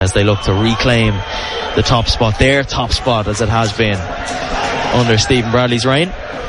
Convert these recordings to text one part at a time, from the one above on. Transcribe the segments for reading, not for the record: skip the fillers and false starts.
as they look to reclaim the top spot, their top spot as it has been under Stephen Bradley's reign.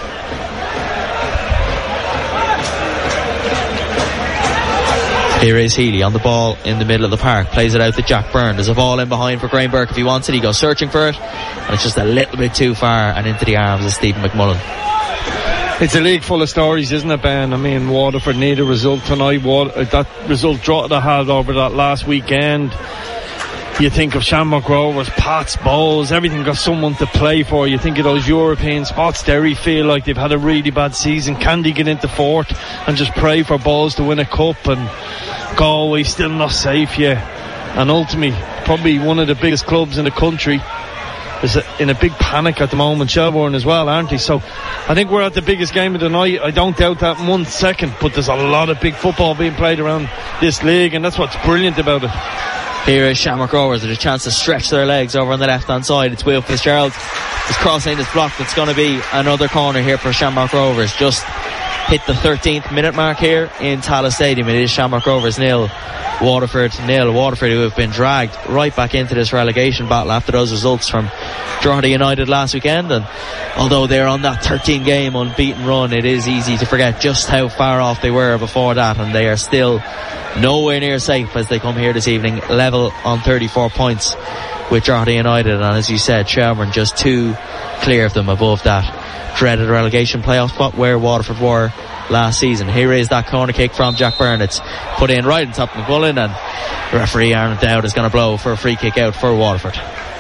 Here is Healy on the ball in the middle of the park, plays it out to Jack Byrne. There's a ball in behind for Graham Burke if he wants it. He goes searching for it, and it's just a little bit too far and into the arms of Stephen McMullen. It's a league full of stories, isn't it, Ben? I mean, Waterford need a result tonight. That result Drogheda had over that last weekend. You think of Shamrock Rovers, Pats, Bowls, everything got someone to play for. You think of those European spots. Derry feel like they've had a really bad season. Can they get into fourth and just pray for Bowls to win a cup? And Galway still not safe yet. And ultimately, probably one of the biggest clubs in the country is in a big panic at the moment. Shelbourne as well, aren't they? So I think we're at the biggest game of the night. I don't doubt that 1 second, but there's a lot of big football being played around this league, and that's what's brilliant about it. Here is Shamrock Rovers with a chance to stretch their legs over on the left hand side. It's Will Fitzgerald. His crossing is blocked. It's going to be another corner here for Shamrock Rovers. Just hit the 13th minute mark here in Tallaght Stadium. It is Shamrock Rovers 0, Waterford 0. Waterford, who have been dragged right back into this relegation battle after those results from Drogheda United last weekend, and although they're on that 13 game unbeaten run, it is easy to forget just how far off they were before that, and they are still nowhere near safe as they come here this evening, level on 34 points with Drogheda United, and as you said, Shelbourne just 2 clear of them above that dreaded relegation playoff spot where Waterford were last season. Here is that corner kick from Jack Byrne. It's put in right on top of McMullen, and referee Arnold Dowd is going to blow for a free kick out for Waterford.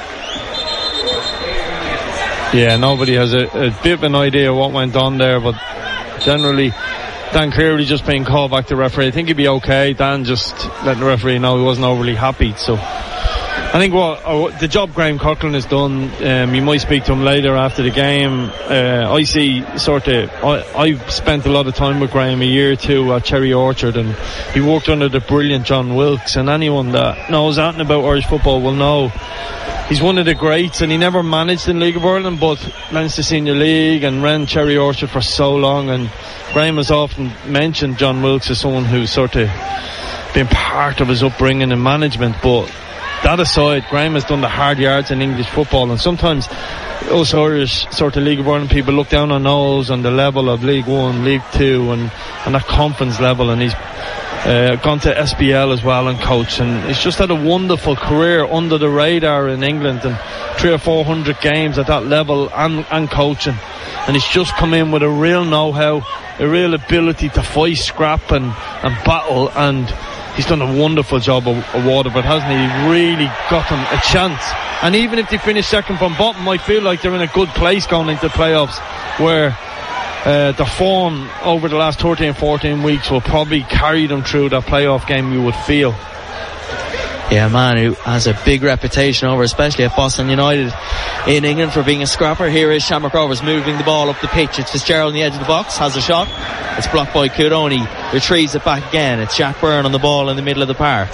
Yeah, nobody has a bit of an idea what went on there, but generally Dan Cleary just being called back to referee. I think he'd be okay. Dan just letting the referee know he wasn't overly happy. So I think the job Graham Coughlin has done, you might speak to him later after the game. I see I've spent a lot of time with Graham, a year or two at Cherry Orchard, and he worked under the brilliant John Wilkes, and anyone that knows anything about Irish football will know he's one of the greats, and he never managed in League of Ireland, but Leinster Senior League and ran Cherry Orchard for so long. And Graham has often mentioned John Wilkes as someone who's sort of been part of his upbringing and management. But that aside, Graham has done the hard yards in English football, and sometimes us Irish sort of League of Ireland people look down on those on the level of League 1, League 2 and that conference level, and he's gone to SPL as well and coached, and he's just had a wonderful career under the radar in England, and 300 or 400 games at that level and coaching, and he's just come in with a real know-how, a real ability to fight, scrap and battle, and he's done a wonderful job of Waterford, hasn't he? He really got them a chance, and even if they finish second from bottom, I feel like they're in a good place going into the playoffs, where the form over the last 13-14 weeks will probably carry them through that playoff game, you would feel. Yeah, man who has a big reputation over, especially at Boston United in England, for being a scrapper. Here is Shamrock Rovers moving the ball up the pitch. It's Fitzgerald on the edge of the box, has a shot. It's blocked by Kudoni, retrieves it back again. It's Jack Byrne on the ball in the middle of the park.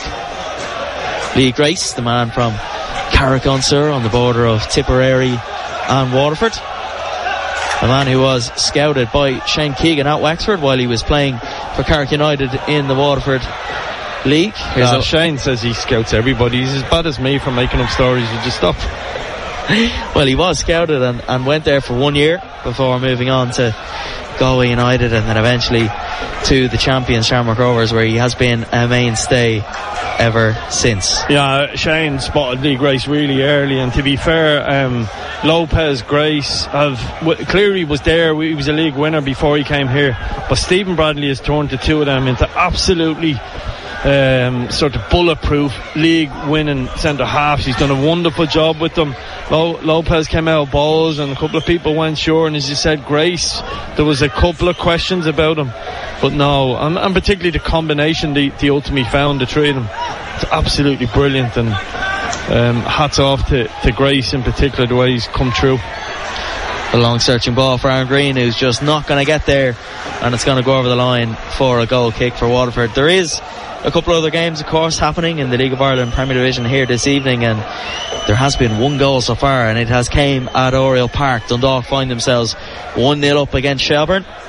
Lee Grace, the man from Carrick-on-Sur on the border of Tipperary and Waterford, a man who was scouted by Shane Keegan at Wexford while he was playing for Carrick United in the Waterford League. Shane says he scouts everybody. He's as bad as me for making up stories. You just stop. Well, he was scouted and went there for 1 year before moving on to Galway United and then eventually to the champions Shamrock Rovers, where he has been a mainstay ever since. Yeah, Shane spotted Lee Grace really early, and to be fair, Lopez, Grace Cleary was there. He was a league winner before he came here, but Stephen Bradley has turned the two of them into absolutely sort of bulletproof league winning centre halves. He's done a wonderful job with them. Lopez came out of Bowles and a couple of people weren't sure, and as you said, Grace, there was a couple of questions about him, but no, and particularly the combination they ultimately found, the three of them, it's absolutely brilliant, and hats off to Grace in particular, the way he's come through. A long searching ball for Aaron Green, who's just not going to get there, and it's going to go over the line for a goal kick for Waterford. There is a couple of other games, of course, happening in the League of Ireland Premier Division here this evening, and there has been one goal so far, and it has came at Oriel Park. Dundalk find themselves 1-0 up against Shelbourne.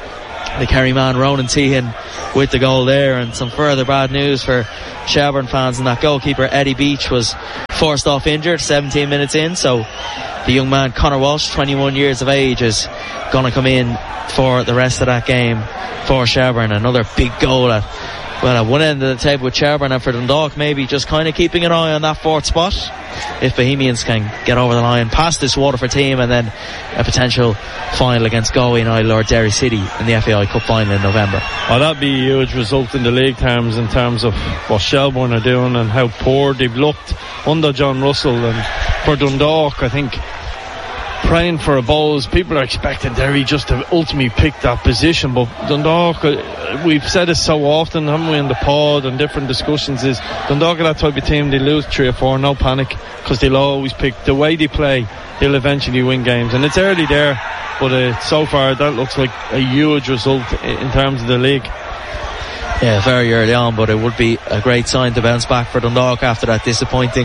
the Kerry man Ronan Tehan with the goal there. And some further bad news for Shelbourne fans, and that goalkeeper Eddie Beach was forced off injured 17 minutes in, so the young man Conor Walsh, 21 years of age, is going to come in for the rest of that game for Shelbourne. Another big goal at one end of the table with Shelbourne, and for Dundalk maybe just kind of keeping an eye on that fourth spot if Bohemians can get over the line past this Waterford team, and then a potential final against Galway United or Derry City in the FAI Cup final in November. Oh, that'd be a huge result in the league terms, in terms of what Shelbourne are doing and how poor they've looked under John Russell. And for Dundalk, I think praying for a bowls, people are expecting Derry just to ultimately pick that position, but Dundalk, we've said it so often, haven't we, in the pod and different discussions, is Dundalk are that type of team, they lose 3 or 4, no panic, because they'll always pick the way they play, they'll eventually win games. And it's early there, but so far that looks like a huge result in terms of the league. Yeah, very early on, but it would be a great sign to bounce back for Dundalk after that disappointing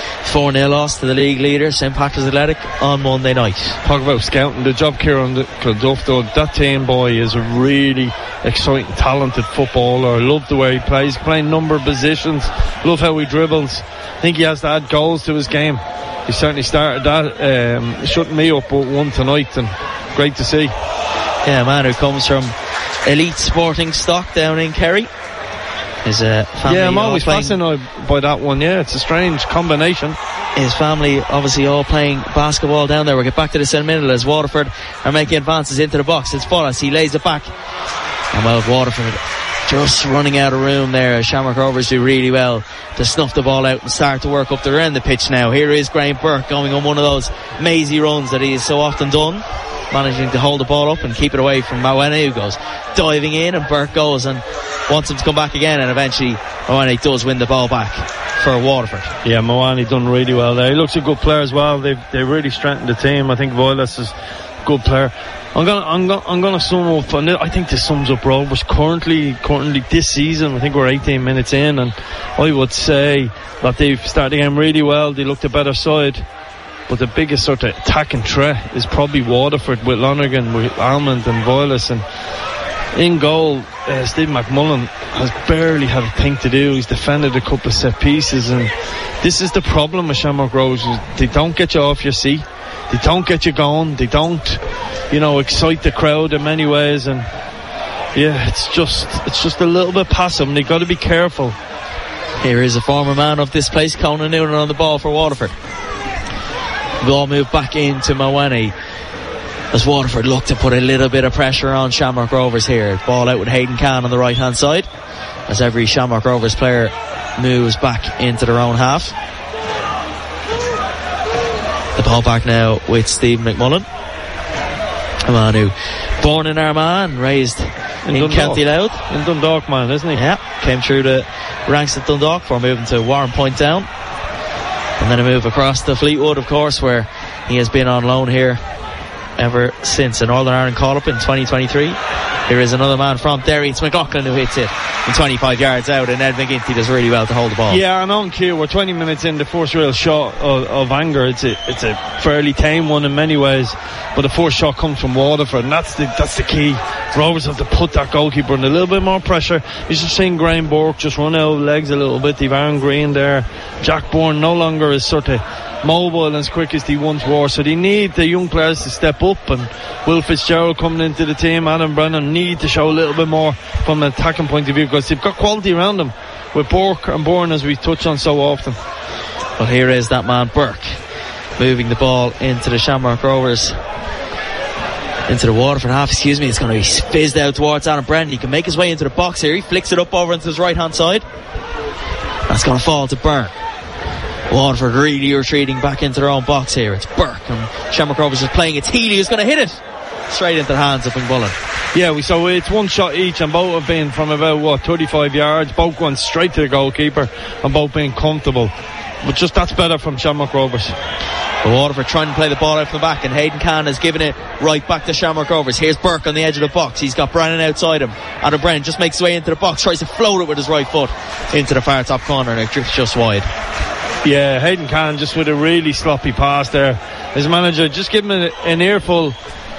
4-0 loss to the league leader St Patrick's Athletic on Monday night. Talk about scouting, the job Kieran Clonduff though, that team boy is a really exciting, talented footballer. I love the way he plays, playing number of positions, love how he dribbles. I think he has to add goals to his game. He certainly started that, shutting me up with one tonight, and great to see. Yeah, a man who comes from elite sporting stock down in Kerry. His family, I'm always fascinated by that one. Yeah, it's a strange combination. His family obviously all playing basketball down there. We'll get back to this in a minute as Waterford are making advances into the box. It's Follis, he lays it back, and Waterford just running out of room there. Shamrock Rovers do really well to snuff the ball out and start to work up the end of the pitch now. Here is Graham Burke going on one of those mazy runs that he has so often done, managing to hold the ball up and keep it away from Mawene, who goes diving in, and Burke goes and wants him to come back again, and eventually Mawene does win the ball back for Waterford. Yeah, Mawene done really well there. He looks a good player as well. They really strengthened the team. I think Voiles is a good player. I'm gonna sum up, and I think this sums up Rovers currently this season. I think we're 18 minutes in, and I would say that they've started the game really well. They looked a better side, but the biggest sort of attacking threat is probably Waterford, with Lonergan, with Almond and Voiles. And in goal, Steve McMullen has barely had a thing to do. He's defended a couple of set pieces, and this is the problem with Shamrock Rovers. They don't get you off your seat, they don't get you going, they don't, excite the crowd in many ways, and yeah, it's just a little bit passive, and they've got to be careful. Here is a former man of this place, Conan Noonan, on the ball for Waterford. Ball moved back into Mawene as Waterford look to put a little bit of pressure on Shamrock Rovers here. Ball out with Hayden Khan on the right hand side as every Shamrock Rovers player moves back into their own half. The ball back now with Steve McMullen, a man who born in Armagh and raised in County Louth. In Dundalk, man, isn't he? Yeah, came through the ranks at Dundalk before moving to Warren Point Down, and then a move across to Fleetwood, of course, where he has been on loan here ever since a Northern Ireland call-up in 2023. Here is another man from Derry. It's McLaughlin who hits it from 25 yards out, and Ed McGinty does really well to hold the ball. Yeah, and on cue, we're 20 minutes in. The first real shot of anger, it's a fairly tame one in many ways, but the first shot comes from Waterford, and that's the key. Rovers have to put that goalkeeper under a little bit more pressure. You're just seeing Graham Burke just run out of legs a little bit. They've Aaron Green there. Jack Bourne no longer is sort of mobile and as quick as they once were, so they need the young players to step up, and Will Fitzgerald coming into the team, Adam Brennan need to show a little bit more from an attacking point of view, because they've got quality around them with Burke and Bourne, as we touch on so often. Well, here is that man Burke moving the ball into the Shamrock Rovers, into the Waterford half, it's going to be fizzed out towards Adam Brennan. He can make his way into the box here. He flicks it up over into his right hand side. That's going to fall to Byrne. Waterford really retreating back into their own box here. It's Burke, and Shamrock Rovers is playing. It's Healy who's going to hit it straight into the hands of McMullen. Yeah, so it's one shot each, and both have been from about 35 yards, both going straight to the goalkeeper, and both being comfortable. But just that's better from Shamrock Rovers. But Waterford trying to play the ball out from the back, and Hayden Khan has given it right back to Shamrock Rovers. Here's Burke on the edge of the box. He's got Brennan outside him. Adam Brennan just makes his way into the box, tries to float it with his right foot into the far top corner, and it drifts just wide. Yeah, Hayden Khan just with a really sloppy pass there. His manager just give him an earful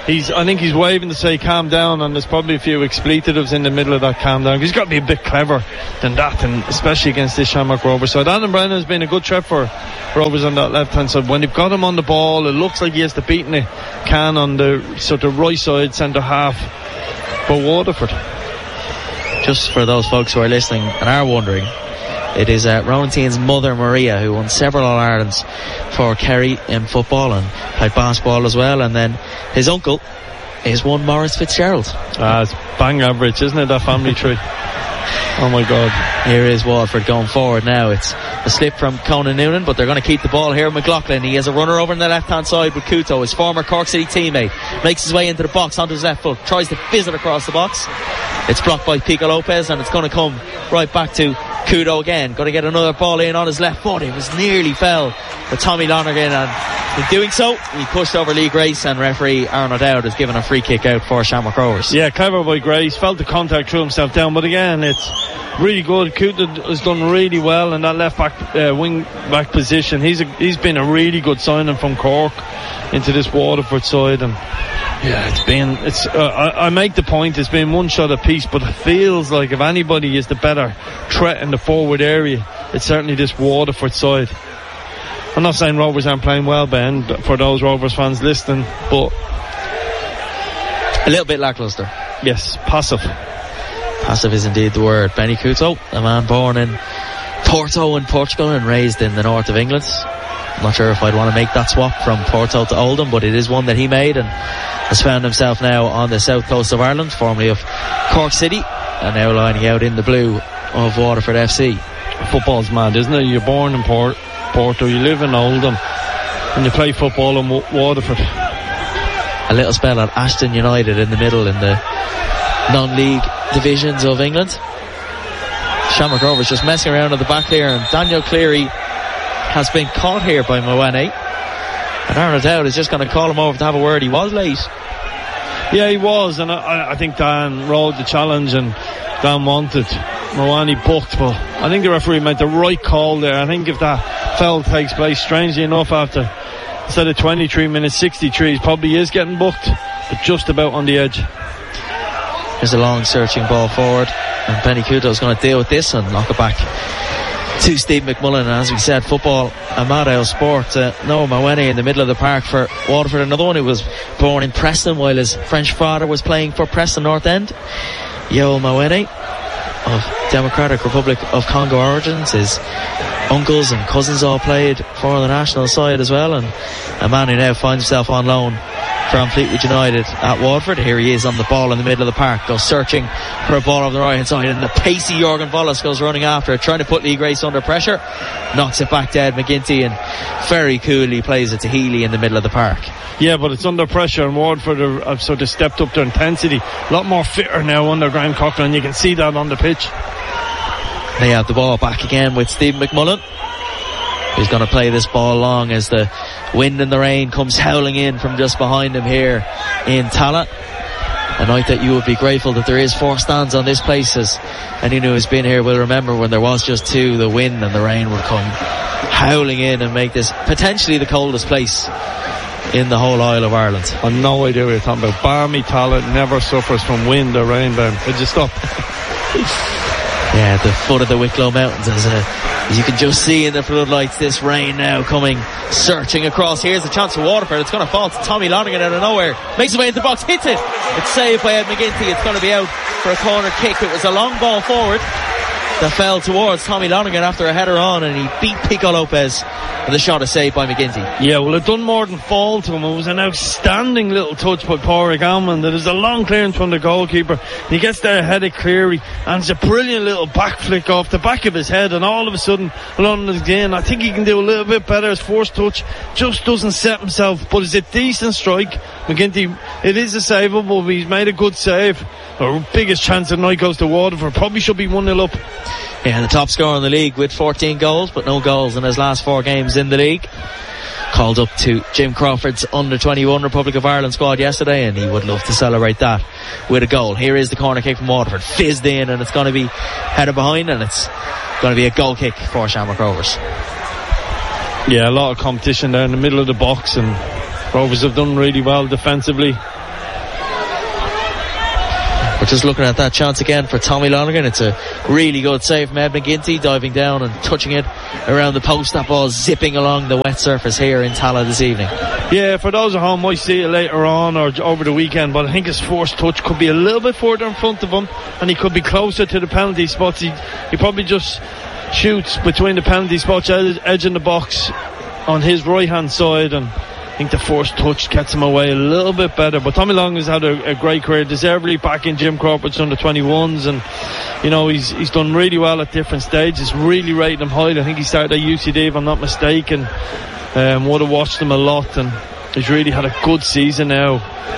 I think he's waving to say calm down, and there's probably a few expletives in the middle of that calm down. He's got to be a bit clever than that, and especially against this Shamrock Rovers side. Alan Brennan has been a good threat for Rovers on that left hand side. When they've got him on the ball, it looks like he has the beating it can on the sort of right side centre half for Waterford. Just for those folks who are listening and are wondering, it is Ronan Keane's mother, Maria, who won several All-Irelands for Kerry in football and played basketball as well. And then his uncle is one Maurice Fitzgerald. It's bang average, isn't it, that family tree? Oh my God. Here is Waterford going forward now. It's a slip from Conan Noonan, but they're going to keep the ball here. McLaughlin, he has a runner over on the left hand side with Couto, his former Cork City teammate. Makes his way into the box onto his left foot, tries to fizz it across the box. It's blocked by Pico Lopez, and it's going to come right back to Couto again. Going to get another ball in on his left foot. It was nearly fell for Tommy Lonergan, and in doing so he pushed over Lee Grace, and referee Aaron O'Dowd has given a free kick out for Shamrock Rovers. Yeah, clever by Grace, felt the contact, threw himself down, but again it's really good. Couto has done really well in that left back wing back position. He's been a really good signing from Cork into this Waterford side, and yeah, I make the point, it's been one shot apiece, but it feels like if anybody is the better threat in the forward area, it's certainly this Waterford side. I'm not saying Rovers aren't playing well, Ben, for those Rovers fans listening, but a little bit lacklustre. Yes, passive. Passive is indeed the word. Benny Couto, a man born in Porto in Portugal and raised in the north of England. I'm not sure if I'd want to make that swap from Porto to Oldham, but it is one that he made, and has found himself now on the south coast of Ireland, formerly of Cork City, and now lining out in the blue of Waterford FC. Football's mad, isn't it? You're born in Porto, you live in Oldham, and you play football in Waterford. A little spell at Ashton United in the middle in the non-league divisions of England. Shamrock Rovers just messing around at the back here, and Daniel Cleary has been caught here by Mawene, and Aaron O'Dowd is just going to call him over to have a word. He was late. Yeah, he was, and I think Dan rode the challenge, and Dan wanted Mawene booked, but I think the referee made the right call there. I think if that foul takes place, strangely enough, after instead of 23 minutes 63, he probably is getting booked, but just about on the edge. There's a long searching ball forward, and Benny Couto is going to deal with this and knock it back to Steve McMullen. And as we said, football, a mad sport. Noah Mawene in the middle of the park for Waterford, another one who was born in Preston while his French father was playing for Preston North End. Yoel Mawene of Democratic Republic of Congo origins. His uncles and cousins all played for the national side as well, and a man who now finds himself on loan from Fleetwood United at Waterford. Here he is on the ball in the middle of the park, goes searching for a ball over the right hand side, and the pacey Jorgen Wallace goes running after it, trying to put Lee Grace under pressure, knocks it back to Ed McGinty, and very coolly plays it to Healy in the middle of the park. Yeah, but it's under pressure, and Waterford have sort of stepped up their intensity, a lot more fitter now under Graham Coughlin. You can see that on the pitch. They have the ball back again with Stephen McMullen, who's going to play this ball long as the wind and the rain comes howling in from just behind him here in Tallaght. A night that you would be grateful that there is 4 stands on this place, as anyone who has been here will remember when there was just 2, the wind and the rain would come howling in and make this potentially the coldest place in the whole Isle of Ireland. I've no idea what you're talking about. Balmy Tallaght never suffers from wind or rain, Ben. Would you stop? Yeah, at the foot of the Wicklow Mountains, as you can just see in the floodlights, this rain now coming searching across. Here's a chance for Waterford. It's going to fall to Tommy Lonergan out of nowhere. Makes his way into the box, hits it. It's saved by Ed McGinty. It's going to be out for a corner kick. It was a long ball forward that fell towards Tommy Lonergan after a header on, and he beat Pico Lopez, and the shot is saved by McGinty. Yeah, well, it done more than fall to him. It was an outstanding little touch by Pádraig Amon. There's a long clearance from the goalkeeper. He gets there ahead of Cleary, and it's a brilliant little back flick off the back of his head, and all of a sudden London again. I think he can do a little bit better. His first touch just doesn't set himself, but it's a decent strike. McGinty, it is a saveable, but he's made a good save. Our biggest chance of the night goes to Waterford. Probably should be 1-0 up. Yeah, the top scorer in the league with 14 goals, but no goals in his last 4 games in the league. Called up to Jim Crawford's under-21 Republic of Ireland squad yesterday, and he would love to celebrate that with a goal. Here is the corner kick from Waterford, fizzed in, and it's going to be headed behind, and it's going to be a goal kick for Shamrock Rovers. Yeah, a lot of competition there in the middle of the box, and Rovers have done really well defensively. But just looking at that chance again for Tommy Lonergan, it's a really good save from Ed McGinty, diving down and touching it around the post. That ball zipping along the wet surface here in Tallaght this evening. Yeah, for those at home might see it later on or over the weekend, but I think his first touch could be a little bit further in front of him, and he could be closer to the penalty spots. He probably just shoots between the penalty spots, edge in the box on his right hand side, and I think the first touch gets him away a little bit better. But Tommy Long has had a great career, deservedly back in Jim Crawford's under 21s, and you know he's done really well at different stages. Really rated him highly. I think he started at UCD if I'm not mistaken. Would have watched him a lot, and he's really had a good season now.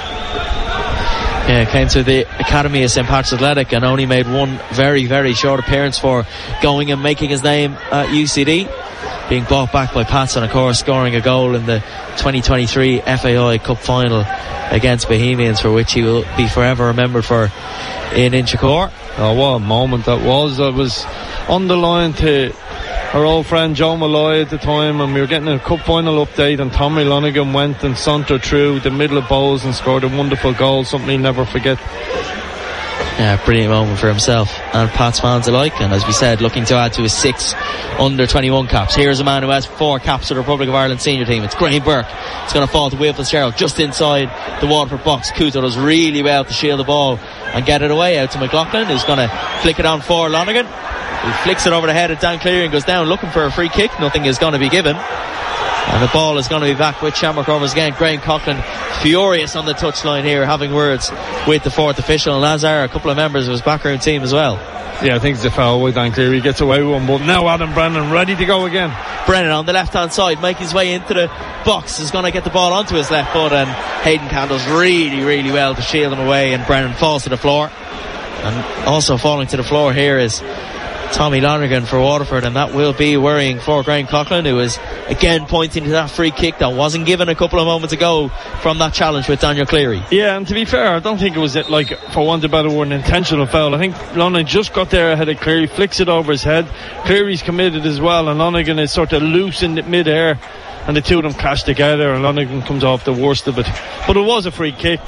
Yeah, came to the academy of St. Patrick's Athletic and only made one very, very short appearance for going and making his name at UCD. Being brought back by Patson, of course, scoring a goal in the 2023 FAI Cup final against Bohemians, for which he will be forever remembered for in Inchicore. Oh, what a moment that was. I was on the line to our old friend Joe Malloy at the time, and we were getting a cup final update, and Tommy Lonergan went and sauntered through the middle of Bowes and scored a wonderful goal, something he'll never forget. Yeah, brilliant moment for himself and Pats fans alike, and as we said, looking to add to his 6 under 21 caps. Here's a man who has 4 caps for the Republic of Ireland senior team. It's Graham Burke. It's going to fall to Will Fitzgerald just inside the Waterford box. Couto does really well to shield the ball and get it away out to McLaughlin, who's going to flick it on for Lonergan. He flicks it over the head of Dan Cleary and goes down looking for a free kick. Nothing is going to be given, and the ball is going to be back with Shamrock Rovers again. Graham Coughlin furious on the touchline here, having words with the 4th official, and as are a couple of members of his backroom team as well. Yeah, I think it's a foul with Dan Cleary. He gets away with one, but now Adam Brennan ready to go again. Brennan on the left hand side, making his way into the box, is going to get the ball onto his left foot, and Hayden Campbell does really, really well to shield him away, and Brennan falls to the floor. And also falling to the floor here is Tommy Lonergan for Waterford, and that will be worrying for Graham Coughlin, who is again pointing to that free kick that wasn't given a couple of moments ago from that challenge with Daniel Cleary. Yeah, and to be fair, I don't think it was, like, for want of a better word, an intentional foul. I think Lonergan just got there ahead of Cleary, flicks it over his head. Cleary's committed as well, and Lonergan is sort of loose in mid-air, and the two of them clash together, and Lonergan comes off the worst of it. But it was a free kick.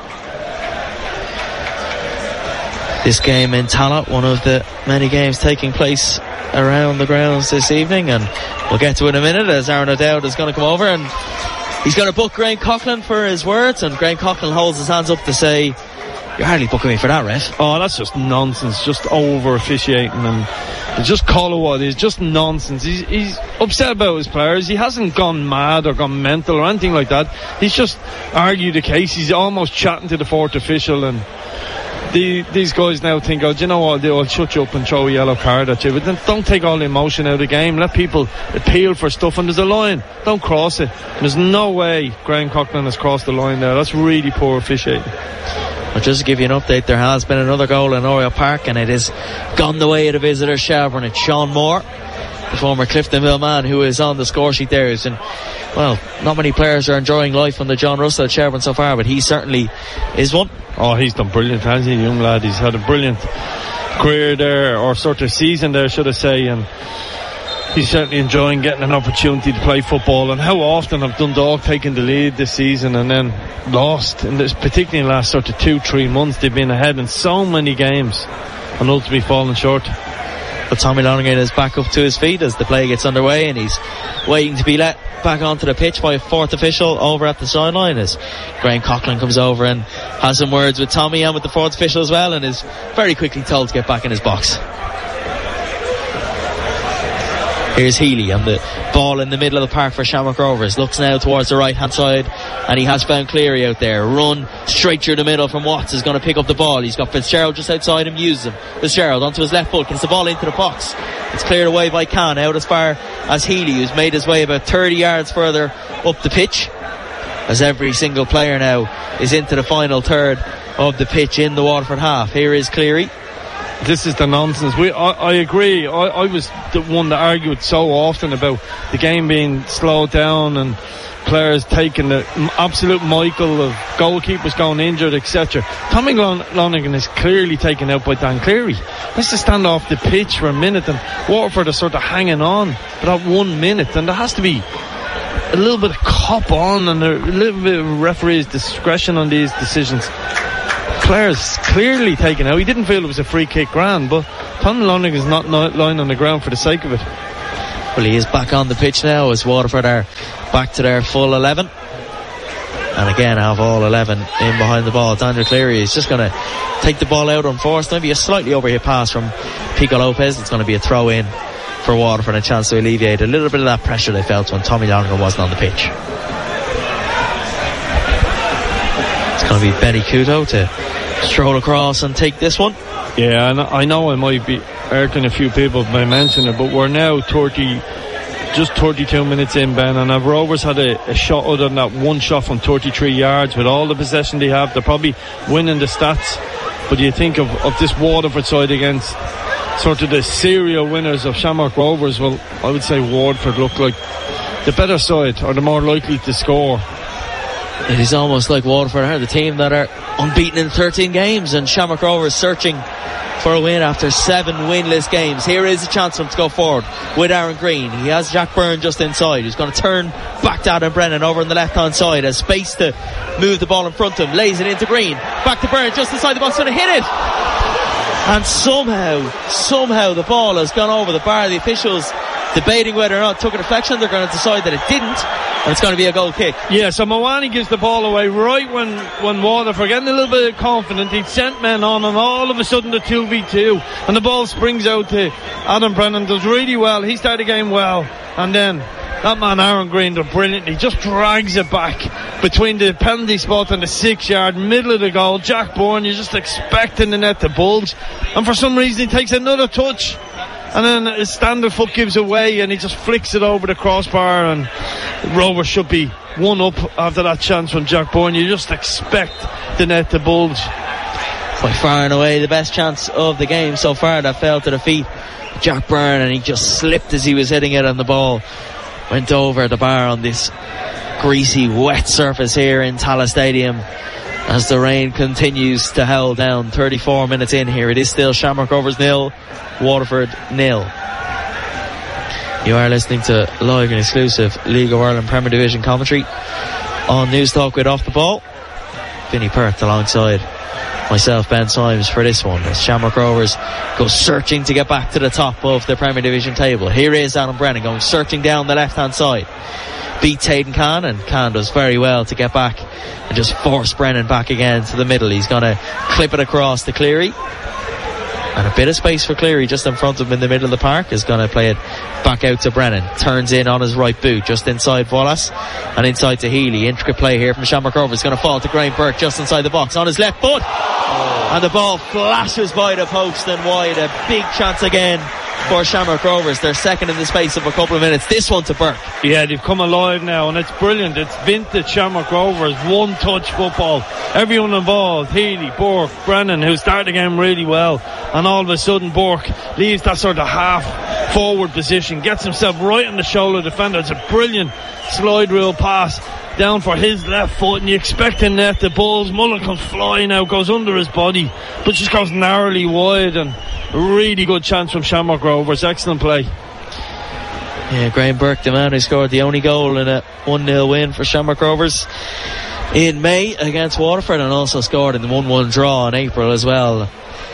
This game in Tallaght, one of the many games taking place around the grounds this evening, and we'll get to it in a minute as Aaron O'Dowd is going to come over and he's going to book Graham Coughlin for his words, and Graham Coughlin holds his hands up to say, "You're hardly booking me for that, ref." Oh, that's just nonsense, just over officiating, and just call it what it is, just nonsense. He's upset about his players. He hasn't gone mad or gone mental or anything like that. He's just argued the case. He's almost chatting to the 4th official, and these guys now think, oh, do you know what I'll do? I'll shut you up and throw a yellow card at you. But then don't take all the emotion out of the game. Let people appeal for stuff, and there's a line. Don't cross it. And there's no way Graham Coughlin has crossed the line there. That's really poor officiating. Well, just to give you an update, there has been another goal in Oriel Park, and it has gone the way of the visitor Shelbourne. It's Sean Moore, the former Cliftonville man, who is on the score sheet there. And, well, not many players are enjoying life under John Russell at Shelbourne so far, but he certainly is one. Oh, he's done brilliant, hasn't he, young lad? He's had a brilliant career there, or sort of season there, should I say, and he's certainly enjoying getting an opportunity to play football. And how often have Dundalk taken the lead this season and then lost, and particularly in the last sort of 2-3 months they've been ahead in so many games and ultimately falling short. But Tommy Lonergan is back up to his feet as the play gets underway, and he's waiting to be let back onto the pitch by a 4th official over at the sideline as Graham Coughlin comes over and has some words with Tommy and with the 4th official as well, and is very quickly told to get back in his box. Here's Healy on the ball in the middle of the park for Shamrock Rovers. Looks now towards the right hand side, and he has found Cleary out there. Run straight through the middle from Watts is going to pick up the ball. He's got Fitzgerald just outside him, uses him. Fitzgerald onto his left foot, gets the ball into the box. It's cleared away by Khan, out as far as Healy, who's made his way about 30 yards further up the pitch, as every single player now is into the final third of the pitch in the Waterford half. Here is Cleary. This is the nonsense. I agree. I was the one that argued so often about the game being slowed down and players taking the absolute Michael of goalkeepers going injured, etc. Tommy Lonergan is clearly taken out by Dan Cleary. Let's just stand off the pitch for a minute, and Waterford are sort of hanging on for that 1 minute, and there has to be a little bit of cop on and a little bit of referee's discretion on these decisions. player's clearly taken out. He didn't feel it was a free kick grand, but Tom Lonig is not lying on the ground for the sake of it. Well, he is back on the pitch now as Waterford are back to their full 11. And again, have all 11 in behind the ball. Daniel Cleary is just going to take the ball out unforced. Maybe a slightly overhit pass from Pico Lopez. It's going to be a throw in for Waterford, a chance to alleviate a little bit of that pressure they felt when Tommy Lonergan wasn't on the pitch. It's going to be Benny Couto to stroll across and take this one. Yeah, and I know I might be irking a few people by mentioning it, but we're now 32 minutes in, Ben, and if Rovers had a shot other than that one shot from 33 yards with all the possession they have, they're probably winning the stats. But you think of this Waterford side against sort of the serial winners of Shamrock Rovers, well, I would say Waterford look like the better side, or the more likely to score. It is almost like Waterford are the team that are unbeaten in 13 games, and Shamrock Rovers searching for a win after 7 winless games. Here is a chance for him to go forward with Aaron Green. He has Jack Byrne just inside. He's going to turn back to Adam Brennan over on the left hand side. Has space to move the ball in front of him. Lays it into Green. Back to Byrne just inside the box. Going to hit it. And somehow the ball has gone over the bar. The officials debating whether or not it took a deflection. They're going to decide that it didn't, and it's going to be a goal kick. Yeah, so Mawani gives the ball away right when Waterford getting a little bit confident. He'd sent men on, and all of a sudden the 2v2, and the ball springs out to Adam Brennan. Does really well. He started the game well, and then that man Aaron Green does brilliantly. Just drags it back between the penalty spot and the 6 yard middle of the goal. Jack Bourne, you're just expecting the net to bulge, and for some reason he takes another touch, and then his standard foot gives away, and he just flicks it over the crossbar, and Rovers should be 1 up after that chance from Jack Bourne. You just expect the net to bulge. By far and away the best chance of the game so far that fell to the feet of Jack Byrne, and he just slipped as he was hitting it, and the ball went over the bar on this greasy wet surface here in Tallaght Stadium as the rain continues to howl down. 34 minutes in here. It is still Shamrock Rovers 0, Waterford 0. You are listening to live and exclusive League of Ireland Premier Division commentary on News Talk with Off the Ball. Vinnie Perth alongside myself, Ben Symes, for this one as Shamrock Rovers go searching to get back to the top of the Premier Division table. Here is Adam Brennan going searching down the left hand side. Beats Hayden Khan, and Khan does very well to get back and just force Brennan back again to the middle. He's going to clip it across to Cleary, and a bit of space for Cleary just in front of him in the middle of the park. Is going to play it back out to Brennan. Turns in on his right boot just inside Wallace and inside to Healy. Intricate play here from Shamrock Rovers. Going to fall to Graham Burke just inside the box on his left foot, and the ball flashes by the post and wide. A big chance again for Shamrock Rovers. They're second in the space of a couple of minutes. This one to Burke. Yeah, they've come alive now, and it's brilliant. It's vintage Shamrock Rovers, one touch football. Everyone involved, Healy, Burke, Brennan, who started the game really well, and all of a sudden Burke leaves that sort of half forward position, gets himself right on the shoulder of the defender. It's a brilliant slide rule pass down for his left foot, and you expect him net the balls. Mullen comes flying out, goes under his body, but just goes narrowly wide, and a really good chance from Shamrock Rovers. Excellent play. Yeah, Graham Burke, the man who scored the only goal in a 1-0 win for Shamrock Rovers in May against Waterford, and also scored in the 1-1 draw in April as well.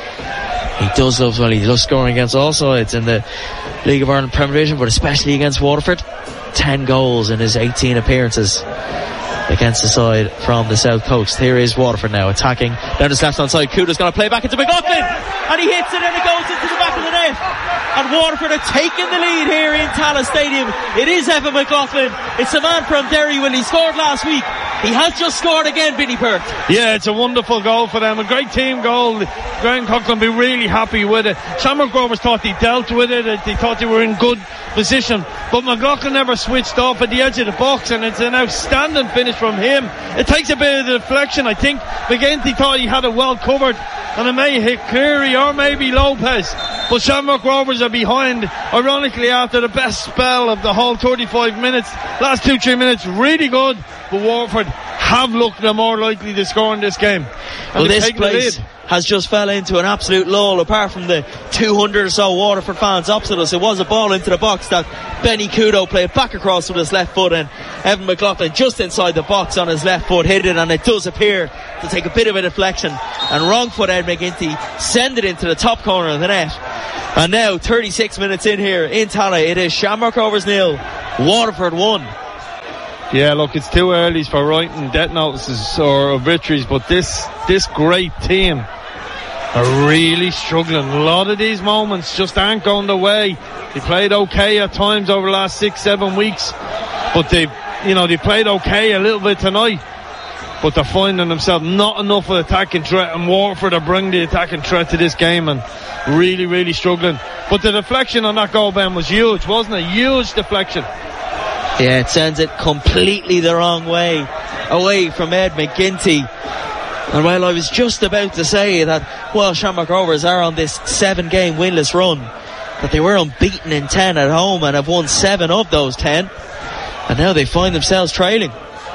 He does love, well, he loves scoring against all sides in the League of Ireland Premier Division, but especially against Waterford. 10 goals in his 18 appearances against the side from the South Coast. Here is Waterford now attacking down his left hand side. Couto's going to play back into McLaughlin, and he hits it, and it goes into the back of the net, and Waterford are taking the lead here in Tallaght Stadium. It is Evan McLaughlin. It's the man from Derry. When he scored last week, he has just scored again, Vinnie Perth. Yeah, it's a wonderful goal for them, a great team goal. Graham Coughlin will be really happy with it. Shamrock Rovers thought they dealt with it, they thought they were in good position, but McLaughlin never switched off at the edge of the box, and it's an outstanding finish from him. It takes a bit of deflection. I think McGinty thought he had it well covered, and it may hit Cleary or maybe Lopez, But Shamrock Rovers are behind, ironically, after the best spell of the whole 35 minutes. Last 2-3 minutes, really good, but Waterford have looked the more likely to score in this game. Well, this place has just fell into an absolute lull. Apart from the 200 or so Waterford fans opposite us, it was a ball into the box that Benny Kudo played back across with his left foot, and Evan McLaughlin just inside the box on his left foot hit it, and it does appear to take a bit of a deflection, and wrong foot Ed McGinty send it into the top corner of the net. And now 36 minutes in here in Tala, it is Shamrock Rovers 0, Waterford 1. Yeah, look, it's too early for writing death notices or victories, but this great team are really struggling. A lot of these moments just aren't going their way. They played okay at times over the last 6-7 weeks, but they played okay a little bit tonight, but they're finding themselves not enough of attacking threat, and Waterford are bringing the attacking threat to this game and really, really struggling. But the deflection on that goal, Ben, was huge, wasn't it? Huge deflection. Yeah, it sends it completely the wrong way, away from Ed McGinty. And while I was just about to say that, well, Shamrock Rovers are on this 7-game winless run, that they were unbeaten in 10 at home and have won 7 of those 10, and now they find themselves trailing.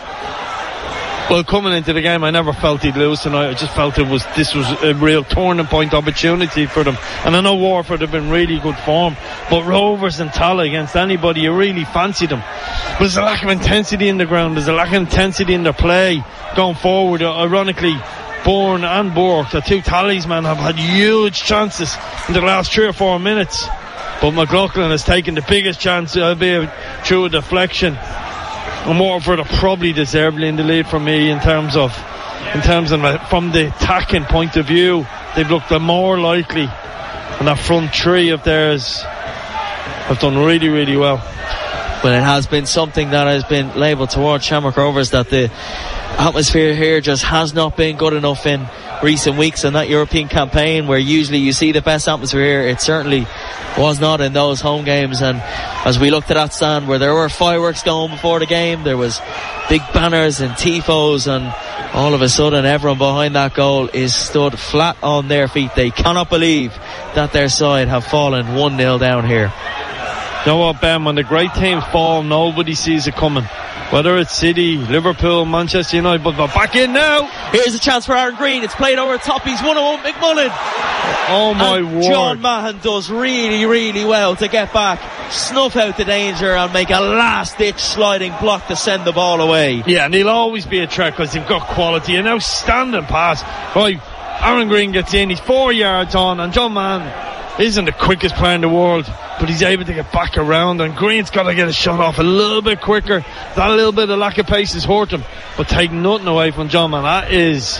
Well, coming into the game, I never felt he'd lose tonight. I just felt this was a real turning point opportunity for them. And I know Waterford have been really good form, but Rovers and Tala against anybody, you really fancy them. But there's a lack of intensity in the ground. There's a lack of intensity in their play going forward. Ironically, Bourne and Bourke, the two talismen, have had huge chances in the last 3 or 4 minutes. But McLaughlin has taken the biggest chance, albeit through a deflection. And Waterford are probably deservedly in the lead for me in terms of from the attacking point of view. They've looked the more likely, and that front three of theirs have done really, really well. Well, it has been something that has been labelled towards Shamrock Rovers, that the atmosphere here just has not been good enough in recent weeks. In that European campaign, where usually you see the best atmosphere here, it certainly was not in those home games. And as we looked at that stand where there were fireworks going before the game, there was big banners and tifos, and all of a sudden everyone behind that goal is stood flat on their feet. They cannot believe that their side have fallen 1-0 down here. You know what, Ben, when the great teams fall, nobody sees it coming. Whether it's City, Liverpool, Manchester United, but they're back in now. Here's a chance for Aaron Green. It's played over the top. He's 1-0 McMullen. Oh my word. John Mahon does really, really well to get back, snuff out the danger, and make a last-ditch sliding block to send the ball away. Yeah, and he'll always be a threat because they've got quality. An outstanding pass. Right, Aaron Green gets in. He's 4 yards on, and John Mahon isn't the quickest player in the world, but he's able to get back around, and Green's got to get a shot off a little bit quicker. That little bit of lack of pace has hurt him, but take nothing away from John, man. That is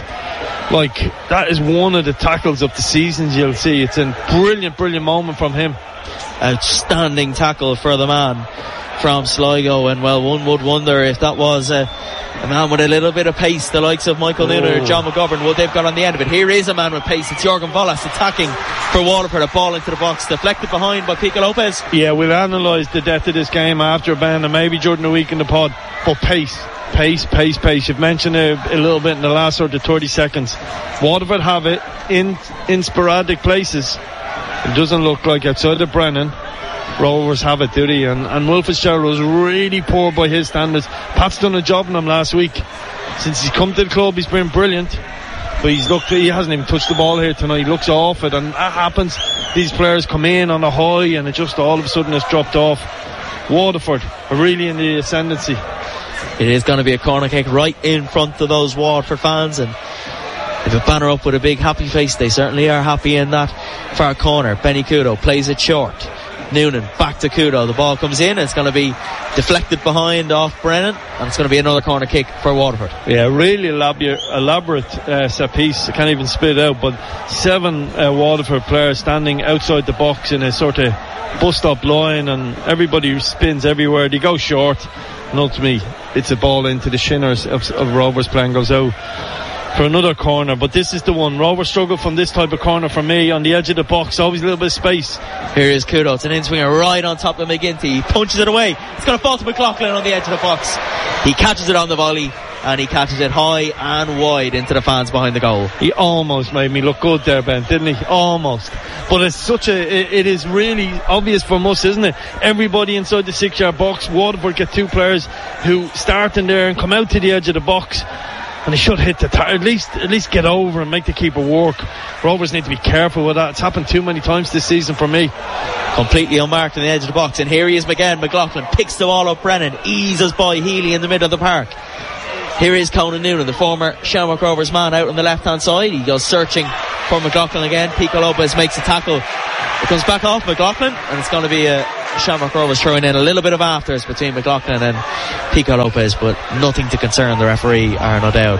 one of the tackles of the seasons you'll see. It's a brilliant moment from him. Outstanding tackle for the man from Sligo, and well, one would wonder if that was a man with a little bit of pace, the likes of Michael Noonan or John McGovern, what they've got on the end of it. Here is a man with pace. It's Jorgen Vollas attacking for Waterford. A ball into the box, deflected behind by Pico Lopez. Yeah, we'll analyse the depth of this game after, Ben, and maybe during the week in the pod. But pace. You've mentioned it a little bit in the last sort of 30 seconds. Waterford have it in sporadic places. It doesn't look like outside of Brennan Rovers have it, do they? And Will Fitzgerald was really poor by his standards. Pat's done a job on him last week. Since he's come to the club, he's been brilliant, but he hasn't even touched the ball here tonight. He looks off it, and that happens. These players come in on a high, and it just all of a sudden has dropped off. Waterford are really in the ascendancy. It is going to be a corner kick right in front of those Waterford fans, and if a banner up with a big happy face, they certainly are happy in that far corner. Benny Kudo plays it short. Noonan back to Kudo. The ball comes in, and it's going to be deflected behind off Brennan, and it's going to be another corner kick for Waterford. Yeah, really elaborate set piece. I can't even spit it out, but 7 Waterford players standing outside the box in a sort of bus-stop line, and everybody spins everywhere. They go short, and ultimately it's a ball into the shinners of Rovers playing, goes out for another corner. But this is the one. Rovers struggle from this type of corner for me, on the edge of the box, always a little bit of space. Here is Kudo. It's an in-swinger right on top of McGinty. He punches it away. It's going to fall to McLaughlin on the edge of the box. He catches it on the volley. and he catches it high and wide into the fans behind the goal. He almost made me look good there, Ben, didn't he? Almost. But it's it is really obvious from us, isn't it? Everybody inside the 6-yard box. Waterford get 2 players who start in there and come out to the edge of the box, and they should hit the at least get over and make the keeper work. Rovers need to be careful with that. It's happened too many times this season for me. Completely unmarked on the edge of the box, and here he is again. McLaughlin picks the ball up. Brennan eases by Healy in the middle of the park. Here is Conan Noonan, the former Shamrock Rovers man, out on the left hand side. He goes searching for McLaughlin again. Pico Lopez makes a tackle. It comes back off McLaughlin, and it's going to be a Shamrock Rovers throwing in a little bit of afters between McLaughlin and Pico Lopez, but nothing to concern the referee, Arno Dowd.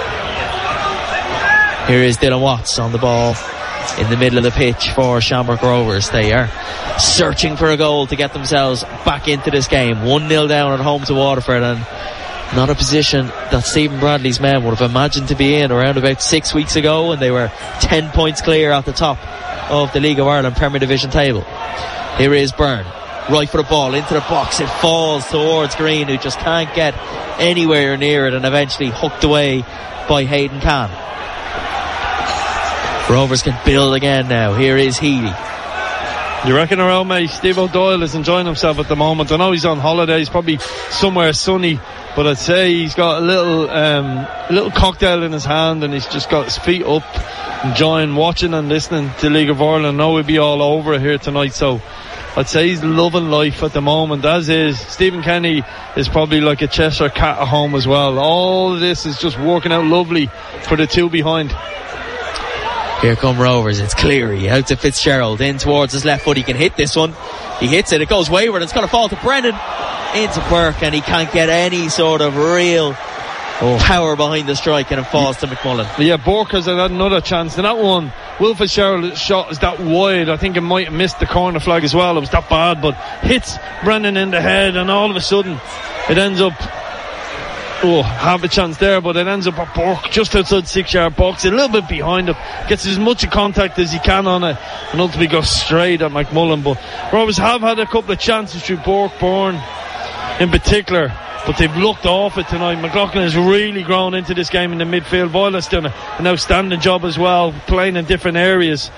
Here is Dylan Watts on the ball in the middle of the pitch for Shamrock Rovers. They are searching for a goal to get themselves back into this game. 1-0 down at home to Waterford, and not a position that Stephen Bradley's men would have imagined to be in around about 6 weeks ago, when they were 10 points clear at the top of the League of Ireland Premier Division table. Here is Byrne, right for the ball into the box. It falls towards Green, who just can't get anywhere near it, and eventually hooked away by Hayden Kahn. Rovers can build again now. Here is Healy. You reckon our old mate Steve O'Doyle is enjoying himself at the moment? I know he's on holidays, probably somewhere sunny, but I'd say he's got a little cocktail in his hand, and he's just got his feet up, enjoying watching and listening to League of Ireland. I know we'll be all over it here tonight, so I'd say he's loving life at the moment, as is Stephen Kenny. Is probably like a Cheshire cat at home as well. All of this is just working out lovely for the 2 behind. Here come Rovers. It's Cleary out to Fitzgerald, in towards his left foot. He can hit this one. He hits it. It goes wayward. It's going to fall to Brennan into Burke, and he can't get any sort of real power behind the strike, and it falls to McMullen. Yeah, Burke has had another chance. And that one, Will Fitzgerald's shot is that wide. I think it might have missed the corner flag as well. It was that bad, but hits Brennan in the head, and all of a sudden it ends up have a chance there, but it ends up at Burke just outside 6-yard box, a little bit behind him, gets as much contact as he can on it, and ultimately goes straight at McMullen. But Rovers have had a couple of chances through Burke, Byrne in particular, but they've looked off it tonight. McLaughlin has really grown into this game in the midfield. Boyle's done an outstanding job as well, playing in different areas.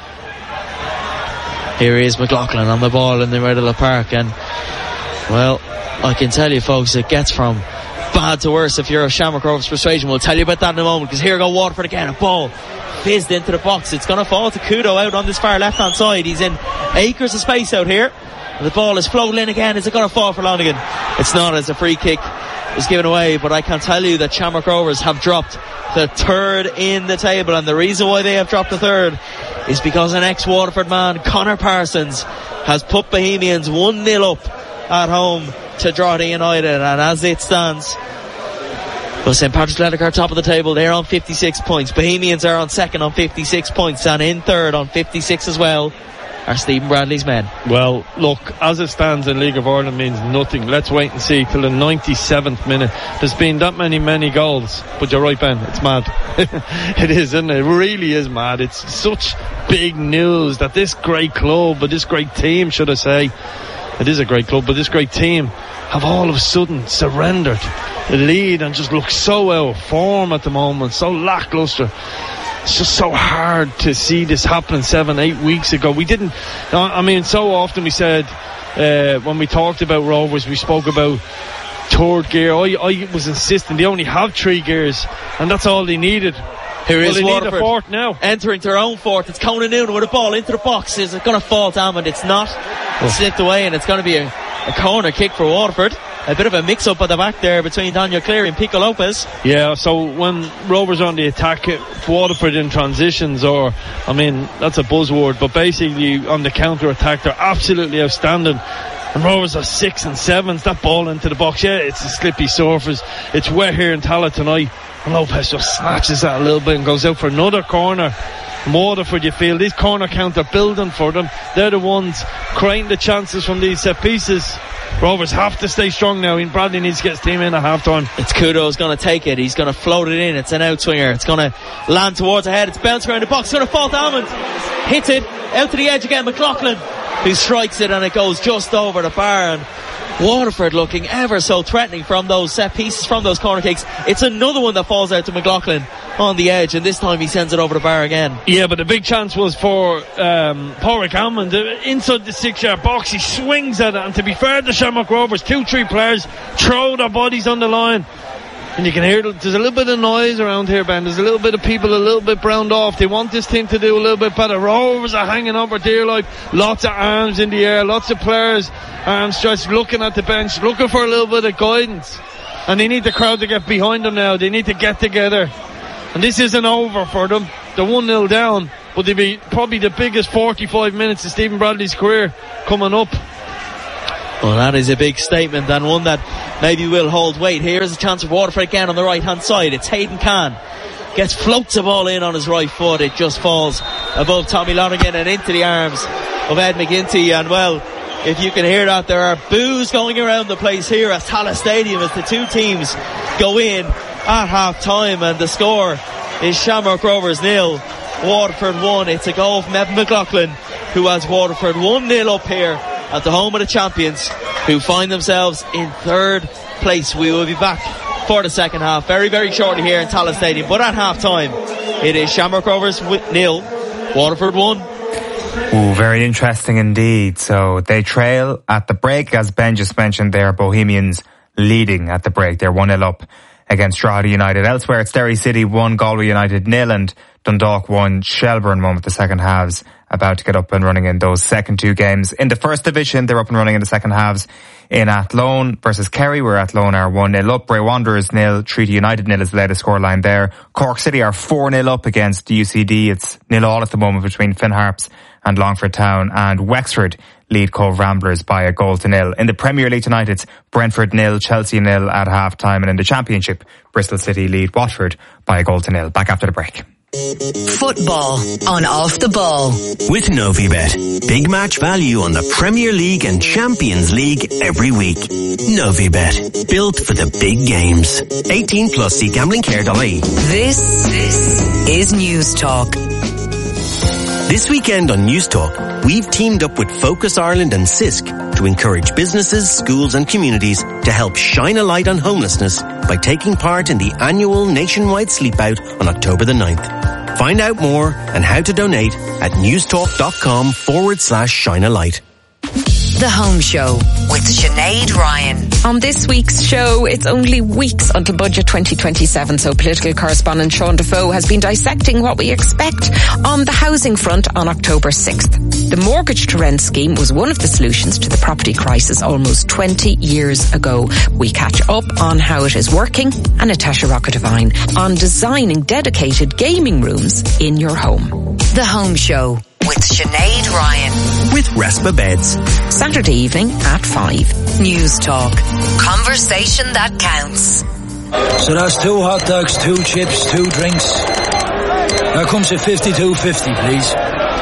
Here is McLaughlin on the ball in the middle of the park, and well, I can tell you folks, it gets from bad to worse if you're a Shamrock Rovers persuasion. We'll tell you about that in a moment, because here go Waterford again. A ball fizzed into the box. It's going to fall to Kudo out on this far left hand side. He's in acres of space out here, and the ball is floating in again. Is it going to fall for Lonigan? It's not, as a free kick is given away. But I can tell you that Shamrock Rovers have dropped the 3rd in the table, and the reason why they have dropped the 3rd is because an ex-Waterford man, Connor Parsons, has put Bohemians 1-0 up at home to Drogheda United. And as it stands, well, St. Patrick's Athletic are top of the table. They're on 56 points. Bohemians are on 2nd on 56 points, and in 3rd on 56 as well are Stephen Bradley's men. Well, look, as it stands in League of Ireland means nothing. Let's wait and see till the 97th minute. There's been that many goals, but you're right, Ben, it's mad. It is, isn't it? It really is mad. It's such big news that this great club, but this great team, should I say, it is a great club, but this great team have all of a sudden surrendered the lead and just look so out of form at the moment, so lacklustre. It's just so hard to see this happening 7-8 weeks ago. We didn't, I mean, so often we said, when we talked about Rovers, we spoke about 3rd gear. I was insisting they only have 3 gears, and that's all they needed. Here is Waterford. Need a 4th now. Entering their own 4th. It's Conan Noonan with a ball into the box. Is it going to fall down? And it's not. It's slipped away, and it's going to be a corner kick for Waterford. A bit of a mix-up at the back there between Daniel Cleary and Pico Lopez. Yeah, so when Rovers are on the attack, Waterford in transitions, or, I mean, that's a buzzword, but basically on the counter-attack, they're absolutely outstanding. And Rovers are 6 and 7s. That ball into the box, yeah, it's a slippy surface. It's wet here in Tallaght tonight. And Lopez just snatches that a little bit and goes out for another corner. Waterford, you feel, these corner counts are building for them. They're the ones creating the chances from these set pieces. Rovers have to stay strong now. Bradley needs to get his team in at half time. It's Kudo's going to take it. He's going to float it in. It's an outswinger. It's going to land towards the head. It's bounced around the box. It's going to fall to Almond. Hits it out to the edge again. McLaughlin, who strikes it, and it goes just over the bar. And Waterford looking ever so threatening from those set pieces, from those corner kicks. It's another one that falls out to McLaughlin on the edge, and this time he sends it over the bar again. Yeah, but the big chance was for Pádraig Amon inside the 6-yard box. He swings at it, and to be fair to Shamrock Rovers, 2-3 players throw their bodies on the line, and you can hear there's a little bit of noise around here, Ben. There's a little bit of people a little bit browned off. They want this team to do a little bit better. Rovers are hanging over dear life, lots of arms in the air, lots of players arms stretched, looking at the bench, looking for a little bit of guidance, and they need the crowd to get behind them now. They need to get together, and this isn't over for them. They're 1-0 down, but they'll be probably the biggest 45 minutes of Stephen Bradley's career coming up. Well, that is a big statement, and one that maybe will hold weight. Here's a chance for Waterford again on the right hand side. It's Hayden Kahn. Floats the ball in on his right foot. It just falls above Tommy Lonergan and into the arms of Ed McGinty. And well, if you can hear that, there are boos going around the place here at Tallaght Stadium as the two teams go in at half time, and the score is Shamrock Rovers 0, Waterford 1. It's a goal from Evan McLaughlin, who has Waterford 1-0 up here at the home of the champions, who find themselves in third place. We will be back for the second half very, very shortly here in Tallaght Stadium, but at half time it is Shamrock Rovers 0, Waterford 1. Ooh, very interesting indeed. So they trail at the break, as Ben just mentioned there. Bohemians leading at the break. They're 1-0 up against Drogheda United. Elsewhere, it's Derry City 1, Galway United 0, and Dundalk 1, Shelbourne 1, with the second halves about to get up and running in those second two games. In the first division, they're up and running in the second halves. In Athlone versus Kerry, where Athlone are 1-0 up. Bray Wanderers 0, Treaty United 0 is the latest scoreline there. Cork City are 4-0 up against UCD. It's 0-0 at the moment between Finn Harps and Longford Town, and Wexford lead Cove Ramblers by 1-0. In the Premier League tonight, it's Brentford 0, Chelsea 0 at half time, and in the Championship, Bristol City lead Watford by 1-0. Back after the break. Football on Off the Ball with Novibet. Big match value on the Premier League and Champions League every week. Novibet, built for the big games. 18 plus. See gamblingcare.ie. This is News Talk. This weekend on News Talk, we've teamed up with Focus Ireland and CISC to encourage businesses, schools and communities to help shine a light on homelessness by taking part in the annual nationwide sleep out on October the 9th. Find out more and how to donate at newstalk.com/shine-a-light. The Home Show with Sinead Ryan. On this week's show, it's only weeks until Budget 2027, so political correspondent Sean Defoe has been dissecting what we expect on the housing front on October 6th. The mortgage to rent scheme was one of the solutions to the property crisis almost 20 years ago. We catch up on how it is working, and Natasha Rockett-Devine on designing dedicated gaming rooms in your home. The Home Show with Sinead Ryan. With Respa Beds. Saturday evening at 5. News Talk. Conversation that counts. So that's 2 hot dogs, 2 chips, 2 drinks. That comes at $52.50, please.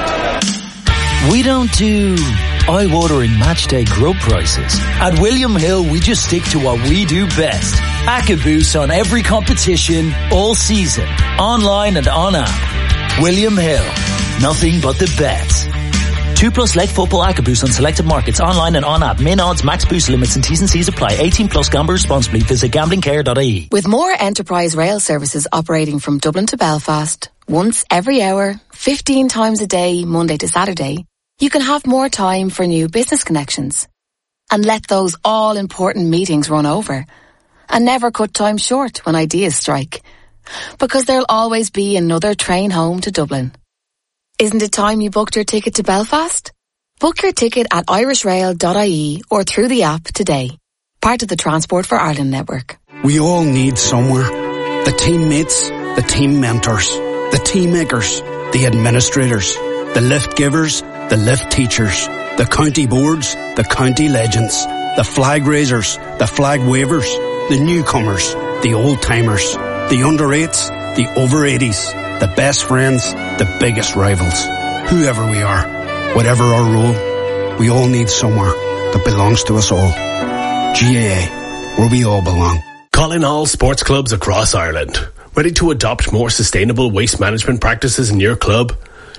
We don't do eye-watering matchday grub prices. At William Hill, we just stick to what we do best. AccaBoost on every competition, all season. Online and on app. William Hill. Nothing but the best. 2+ leg football AccaBoost on selected markets, online and on app. Min odds, max boost limits and T's and C's apply. 18 plus. Gamble responsibly. Visit gamblingcare.ie. With more enterprise rail services operating from Dublin to Belfast, once every hour, 15 times a day, Monday to Saturday, you can have more time for new business connections. And let those all-important meetings run over. And never cut time short when ideas strike. Because there'll always be another train home to Dublin. Isn't it time you booked your ticket to Belfast? Book your ticket at irishrail.ie or through the app today. Part of the Transport for Ireland network. We all need somewhere. The teammates, the team mentors, the team makers, the administrators, the lift givers, the lift teachers, the county boards, the county legends, the flag raisers, the flag wavers, the newcomers, the old-timers, the under-8s, the over-80s, the best friends, the biggest rivals. Whoever we are, whatever our role, we all need somewhere that belongs to us all. GAA, where we all belong. Calling all sports clubs across Ireland. Ready to adopt more sustainable waste management practices in your club?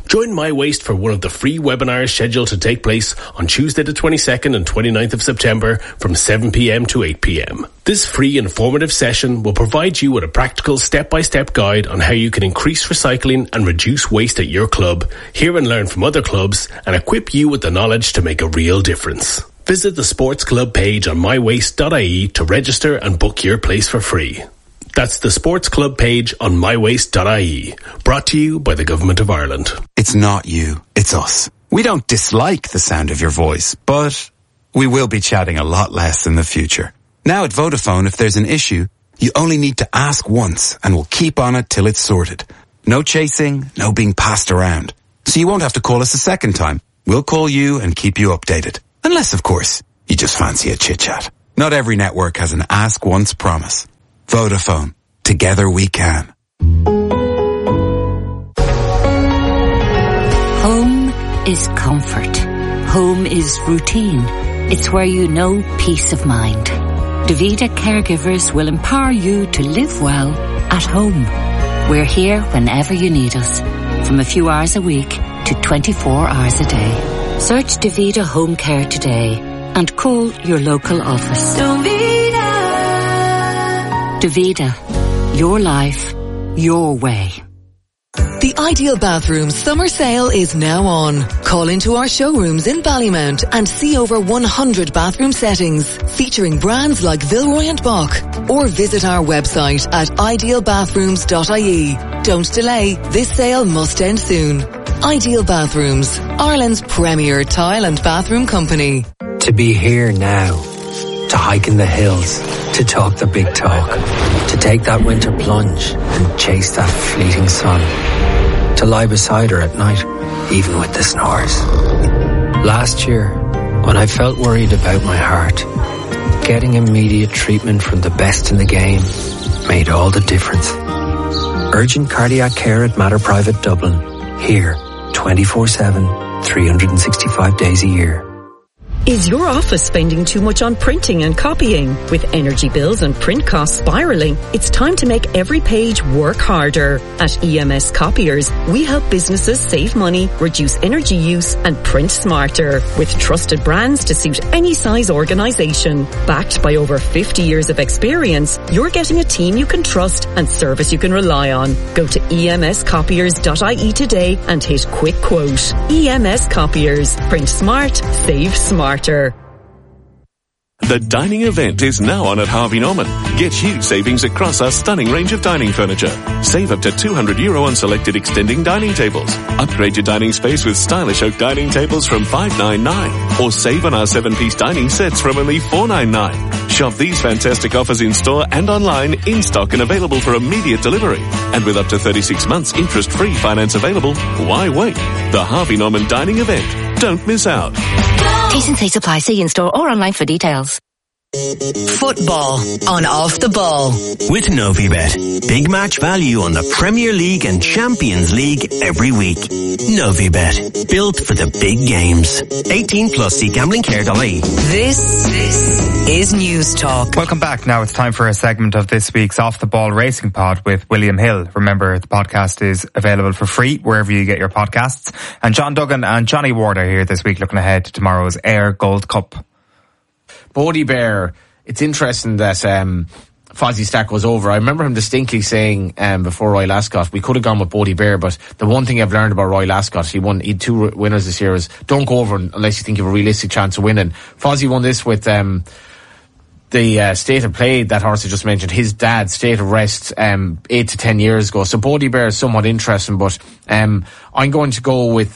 Join My Waste for one of the free webinars scheduled to take place on Tuesday the 22nd and 29th of September from 7pm to 8pm. This free informative session will provide you with a practical step-by-step guide on how you can increase recycling and reduce waste at your club, hear and learn from other clubs, and equip you with the knowledge to make a real difference. Visit the Sports Club page on mywaste.ie to register and book your place for free. That's the Sports Club page on mywaste.ie. Brought to you by the Government of Ireland. It's not you, it's us. We don't dislike the sound of your voice, but we will be chatting a lot less in the future. Now at Vodafone, if there's an issue, you only need to ask once and we'll keep on it till it's sorted. No chasing, no being passed around. So you won't have to call us a second time. We'll call you and keep you updated. Unless, of course, you just fancy a chit-chat. Not every network has an ask once promise. Vodafone. Together we can. Home is comfort. Home is routine. It's where you know peace of mind. Davida caregivers will empower you to live well at home. We're here whenever you need us. From a few hours a week to 24 hours a day. Search Davida Home Care today and call your local office. Davida, your life, your way. The Ideal Bathrooms summer sale is now on. Call into our showrooms in Ballymount and see over 100 bathroom settings featuring brands like Villeroy and Boch, or visit our website at idealbathrooms.ie. Don't delay, this sale must end soon. Ideal Bathrooms, Ireland's premier tile and bathroom company. To be here now, to hike in the hills, to talk the big talk, to take that winter plunge and chase that fleeting sun, to lie beside her at night, even with the snores. Last year, when I felt worried about my heart, getting immediate treatment from the best in the game made all the difference. Urgent cardiac care at Mater Private Dublin, here 24/7, 365 days a year. Is your office spending too much on printing and copying? With energy bills and print costs spiraling, it's time to make every page work harder. At EMS Copiers, we help businesses save money, reduce energy use, and print smarter. With trusted brands to suit any size organisation. Backed by over 50 years of experience, you're getting a team you can trust and service you can rely on. Go to emscopiers.ie today and hit quick quote. EMS Copiers. Print smart, save smarter. The dining event is now on at Harvey Norman. Get huge savings across our stunning range of dining furniture. Save up to €200 on selected extending dining tables. Upgrade your dining space with stylish oak dining tables from $599. Or save on our 7-piece dining sets from only $499. Shop these fantastic offers in store and online, in stock and available for immediate delivery. And with up to 36 months interest-free finance available, why wait? The Harvey Norman dining event. Don't miss out. T&C supply. See in store or online for details. Football on Off the Ball. With Novibet. Big match value on the Premier League and Champions League every week. Novibet. Built for the big games. 18 plus. See gamblingcare.ie. This is News Talk. Welcome back. Now it's time for a segment of this week's Off the Ball Racing Pod with William Hill. Remember, the podcast is available for free wherever you get your podcasts. And John Duggan and Johnny Ward are here this week looking ahead to tomorrow's Ayr Gold Cup. Bodie Bear, it's interesting that Fozzie Stack was over. I remember him distinctly saying before Royal Ascot, we could have gone with Bodie Bear, but the one thing I've learned about Royal Ascot, he had 2 winners this year, is don't go over unless you think you have a realistic chance of winning. Fozzie won this with the State of Play that horse I just mentioned, his dad, State of Rest, 8 to 10 years ago. So Bodie Bear is somewhat interesting, but I'm going to go with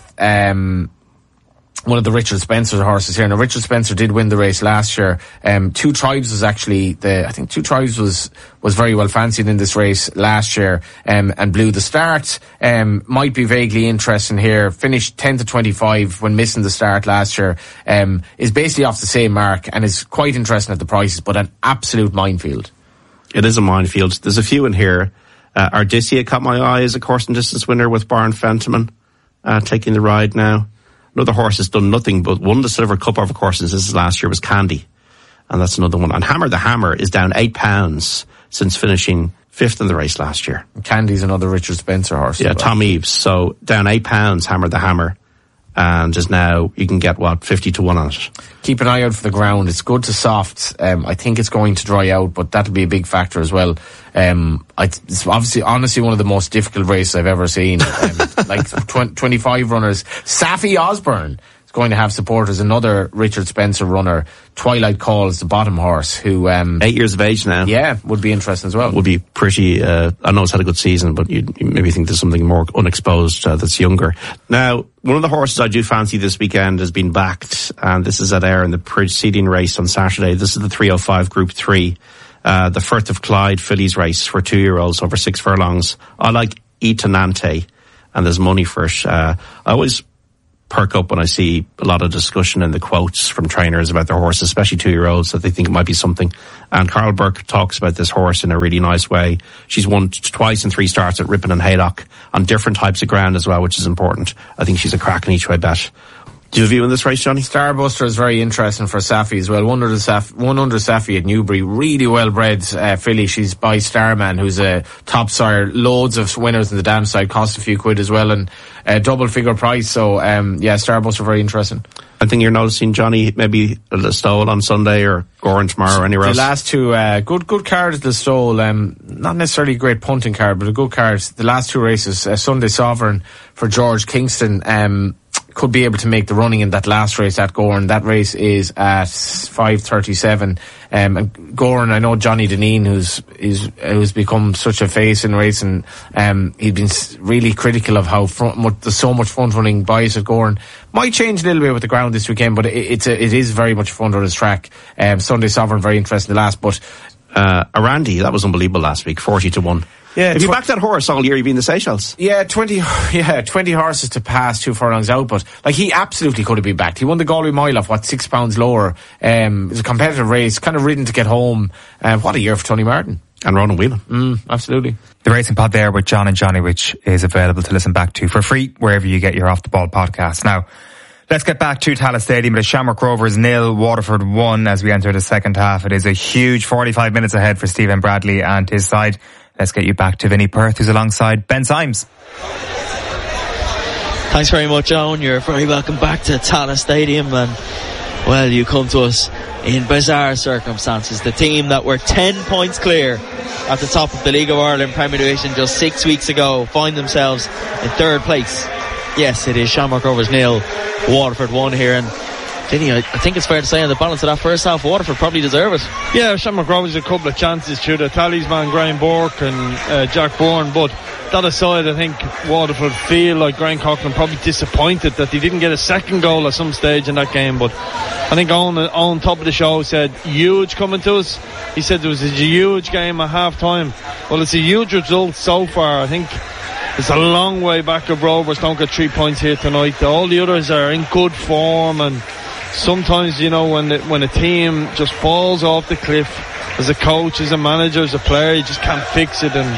one of the Richard Spencer horses here. Now, Richard Spencer did win the race last year. Two Tribes was actually I think Two Tribes was very well fancied in this race last year, and blew the start. Might be vaguely interesting here. Finished 10 to 25 when missing the start last year. Is basically off the same mark and is quite interesting at the prices, but an absolute minefield. It is a minefield. There's a few in here. Ardisia caught my eye as a course and distance winner with Barn Fentiman, taking the ride now. Another horse has done nothing but won the Silver Cup over courses since last year was Candy. And that's another one. And Hammer the Hammer is down £8 since finishing 5th in the race last year. Candy's another Richard Spencer horse. Yeah, Tom Eves. So down £8, Hammer the Hammer. And just now, you can get, 50 to 1 on it. Keep an eye out for the ground. It's good to softs. I think it's going to dry out, but that'll be a big factor as well. It's honestly one of the most difficult races I've ever seen. 25 runners. Safi Osborne is going to have supporters. Another Richard Spencer runner. Twilight Calls, the bottom horse, who 8 years of age now. Yeah, would be interesting as well. Would be pretty. I know it's had a good season, but you maybe think there's something more unexposed that's younger. Now, one of the horses I do fancy this weekend has been backed, and this is at Ayr in the preceding race on Saturday. This is the 305 Group 3, the Firth of Clyde fillies race for 2-year-olds over 6 furlongs. I like Etonante, and there's money for it. I always perk up when I see a lot of discussion in the quotes from trainers about their horses, especially 2-year-olds, that they think it might be something. And Carl Burke talks about this horse in a really nice way. She's won twice in 3 starts at Ripon and Haydock on different types of ground as well, which is important. I think she's a crack in each way bet. Do you have a view on this race, Johnny? Starbuster is very interesting for Safi as well. One under Safi at Newbury, really well bred filly. She's by Starman, who's a top sire. Loads of winners in the dam side, cost a few quid as well, and double figure price. So Starbuster very interesting. I think you're noticing, Johnny, maybe Listowel on Sunday or Goran tomorrow or anywhere else. The last two, good card at Listowel. Not necessarily a great punting card, but a good card. The last 2 races, Sunday Sovereign for George Kingston, could be able to make the running in that last race at Goran. That race is at 5:37. And Goran, I know Johnny Deneen, who's become such a face in racing. He's been really critical of how there's so much front running bias at Goran. Might change a little bit with the ground this weekend, but it is very much a front runner's track. Sunday Sovereign, very interesting. The last, but Arandi, that was unbelievable last week, 40 to 1. Yeah, if you backed that horse all year, you'd be in the Seychelles. Yeah, 20 horses to pass 2 furlongs out, but he absolutely could have been backed. He won the Galway Mile off £6 lower. It was a competitive race, kind of ridden to get home. What a year for Tony Martin. And Ronan Whelan. Absolutely. The Racing Pod there with John and Johnny, which is available to listen back to for free wherever you get your Off the Ball podcast. Now, let's get back to Tallaght Stadium. It is Shamrock Rovers 0, Waterford 1 as we enter the second half. It is a huge 45 minutes ahead for Stephen Bradley and his side. Let's get you back to Vinnie Perth, who's alongside Ben Symes. Thanks very much, Owen. You're very welcome back to Tallaght Stadium, and well, you come to us in bizarre circumstances. The team that were 10 points clear at the top of the League of Ireland Premier Division just 6 weeks ago find themselves in 3rd place. Yes, it is Shamrock Rovers 0, Waterford 1 here, and Vinny, I think it's fair to say on the balance of that first half, Waterford probably deserve it. Yeah, Shamrock Rovers a couple of chances through the talisman, Graham Burke and Jack Bourne, but that aside, I think Waterford feel like Graham Coughlin probably disappointed that they didn't get a second goal at some stage in that game, but I think on top of the show said huge coming to us. He said there was a huge game at half time. Well, it's a huge result so far. I think it's a long way back if Rovers don't get 3 points here tonight. All the others are in good form, and sometimes, you know, when a team just falls off the cliff, as a coach, as a manager, as a player, you just can't fix it. And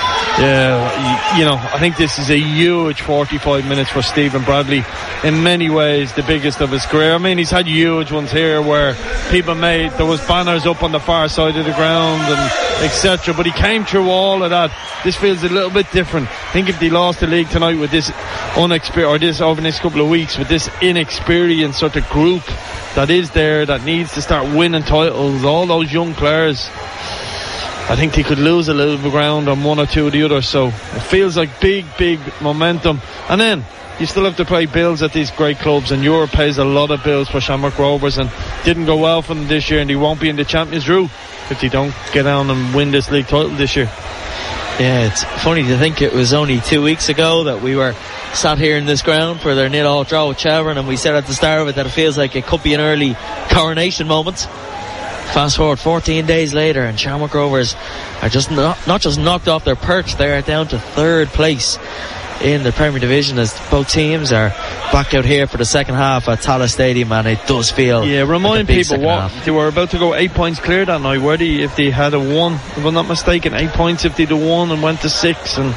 yeah, you know, I think this is a huge 45 minutes for Stephen Bradley. In many ways, the biggest of his career. I mean, he's had huge ones here where people there was banners up on the far side of the ground and etc. But he came through all of that. This feels a little bit different. I think if they lost the league tonight with this over the next couple of weeks with this inexperienced sort of group that is there, that needs to start winning titles, all those young players, I think they could lose a little bit of ground on one or two of the others. So it feels like big momentum. And then you still have to pay bills at these great clubs, and Europe pays a lot of bills for Shamrock Rovers, and didn't go well for them this year, and they won't be in the Champions group if they don't get down and win this league title this year. Yeah, it's funny to think it was only 2 weeks ago that we were sat here in this ground for their 0-0 draw with Chelverton, and we said at the start of it that it feels like it could be an early coronation moment. Fast forward 14 days later, and Shamrock Rovers are just not just knocked off their perch, they are down to 3rd place in the Premier Division as both teams are back out here for the second half at Tallaght Stadium, and it does feel remind people what they were about to go 8 points clear that night, were they, if they had a 1, if I'm not mistaken, 8 points if they'd a 1 and went to 6, and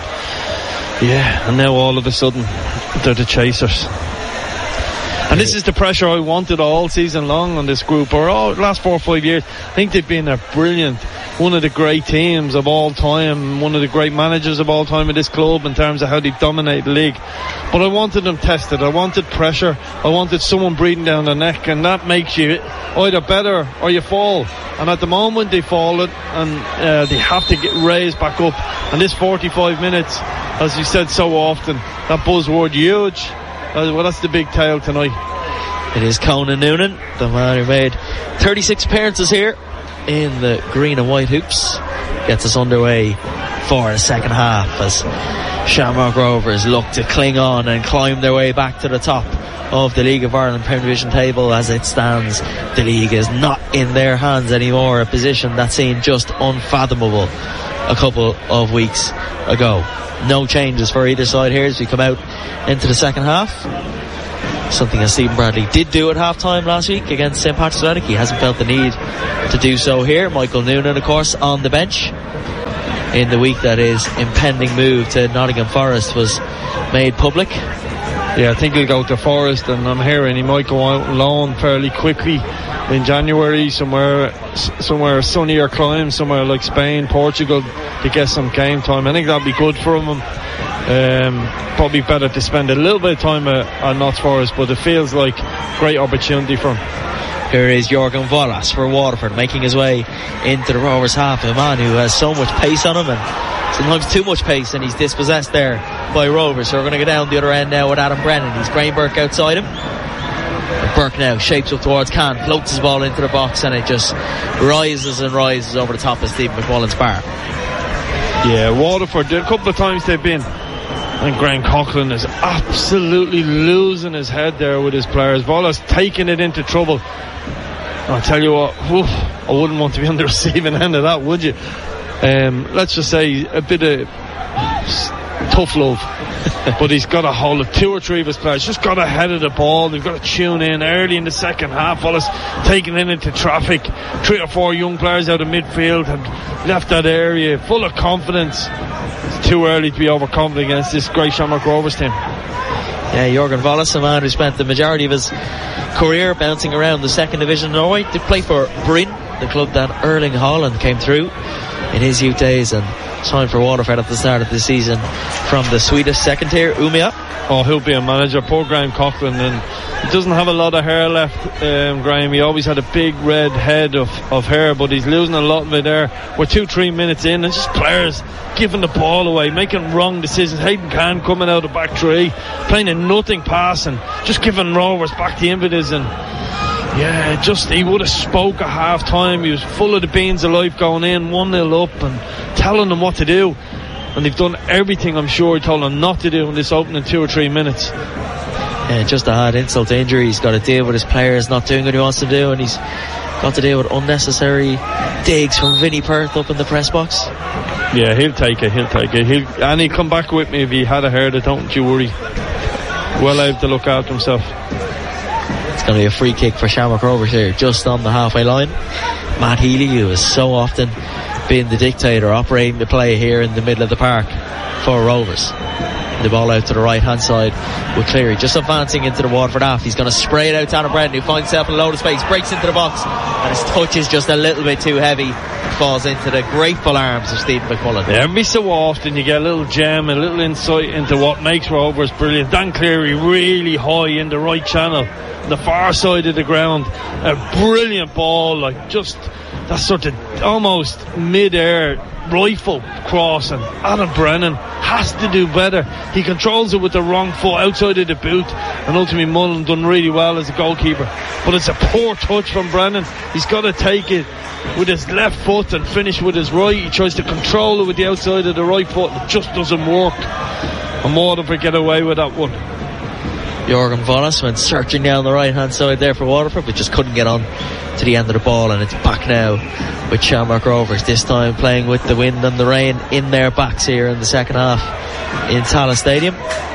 and now all of a sudden they're the chasers. And this is the pressure I wanted all season long on this group, or all last 4 or 5 years. I think they've been a brilliant one of the great teams of all time, one of the great managers of all time at this club in terms of how they dominate the league. But I wanted them tested. I wanted pressure. I wanted someone breathing down their neck, and that makes you either better or you fall. And at the moment they've fallen, and they have to get raised back up. And this 45 minutes, as you said so often, that buzzword huge. Well, that's the big tale tonight. It is Conan Noonan, the man who made 36 appearances here in the green and white hoops. Gets us underway for the second half as Shamrock Rovers look to cling on and climb their way back to the top of the League of Ireland Premier Division table. As it stands, the league is not in their hands anymore, a position that seemed just unfathomable a couple of weeks ago. No changes for either side here as we come out into the second half. Something that Stephen Bradley did do at half-time last week against St. Patrick's Athletic. He hasn't felt the need to do so here. Michael Noonan, of course, on the bench in the week that his impending move to Nottingham Forest was made public. Yeah, I think he'll go to Forest, and I'm hearing he might go out on loan fairly quickly in January, somewhere sunnier climb, somewhere like Spain, Portugal, to get some game time. I think that'd be good for him. Probably better to spend a little bit of time at Notts Forest, but it feels like great opportunity for him. Here is Jorgen Volas for Waterford, making his way into the Rovers half. A man who has so much pace on him, and sometimes too much pace, and he's dispossessed there by Rovers. So we're going to go down the other end now with Adam Brennan. He's Graham Burke outside him. And Burke now shapes up towards Can, floats his ball into the box, and it just rises and rises over the top of Stephen McMullen's bar. Yeah, Waterford, a couple of times they've been, and Graham Coughlin is absolutely losing his head there with his players. Volas taking it into trouble. I'll tell you what, I wouldn't want to be on the receiving end of that, would you? Let's just say a bit of tough love. But he's got a hold of two or three of his players, just got ahead of the ball. They've got to tune in early in the second half. Volas taking it into traffic. 3 or 4 young players out of midfield had left that area full of confidence. It's too early to be overconfident against this great Shamrock Rovers team. Yeah, Jorgen Volas, a man who spent the majority of his career bouncing around the second division in Norway, to play for Bryn, the club that Erling Haaland came through in his youth days, and signed for Waterford at the start of the season from the Swedish second tier, Umeå. Oh, he'll be a manager. Poor Graham Coughlin, and he doesn't have a lot of hair left, Graham. He always had a big red head of hair, but he's losing a lot of it there. We're 2-3 minutes in, and just players giving the ball away, making wrong decisions. Hayden Can coming out of back three, playing a nothing pass, and just giving Rovers back the impetus. And yeah, just he would have spoke at half time. He was full of the beans of life going in, 1-0 up, and telling them what to do. And they've done everything, I'm sure, he told them not to do in this opening 2 or 3 minutes. Yeah, just a hard insult to injury. He's got to deal with his players not doing what he wants to do, and he's got to deal with unnecessary digs from Vinnie Perth up in the press box. Yeah, he'll take it. And he'll come back with me if he had heard it, don't you worry. Well able to look after himself. It's going to be a free kick for Shamrock Rovers here, just on the halfway line. Matt Healy, who has so often been the dictator, operating the play here in the middle of the park for Rovers. The ball out to the right hand side with Cleary just advancing into the Waterford half. He's going to spray it out to Adam Brennan, who finds himself in a load of space, breaks into the box, and his touch is just a little bit too heavy. Falls into the grateful arms of Stephen McMullen. Yeah, every so often you get a little gem, a little insight into what makes Rovers brilliant. Dan Cleary really high in the right channel, the far side of the ground, a brilliant ball, like just that sort of almost mid-air rifle cross, and Adam Brennan has to do better. He controls it with the wrong foot outside of the boot, and ultimately Mullen done really well as a goalkeeper, but it's a poor touch from Brennan. He's got to take it with his left foot and finish with his right. He tries to control it with the outside of the right foot, and it just doesn't work, and Waterford get away with that one. Jorgen Volas went searching down the right hand side there for Waterford, but just couldn't get on to the end of the ball, and it's back now with Shamrock Rovers, this time playing with the wind and the rain in their backs here in the second half in Tallaght Stadium.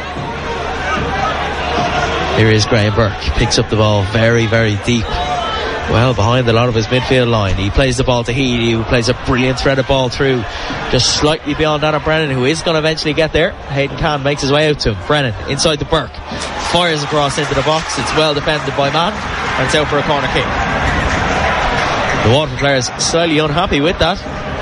Here is Graham Burke, picks up the ball very, very deep, well behind a lot of his midfield line. He plays the ball to Healy, who plays a brilliant threaded ball through just slightly beyond Adam Brennan, who is going to eventually get there. Hayden Can makes his way out to him. Brennan inside the Burke, fires across into the box. It's well defended by Mann, and it's out for a corner kick. The Waterford players slightly unhappy with that.